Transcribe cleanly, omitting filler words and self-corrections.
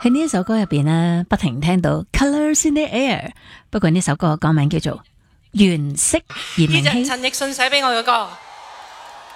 喺呢一首歌入邊呢，不停聽到 Colours in the Air。不過呢首歌歌名叫做《原色》，葉明熙。 陳奕迅寫俾我嘅歌。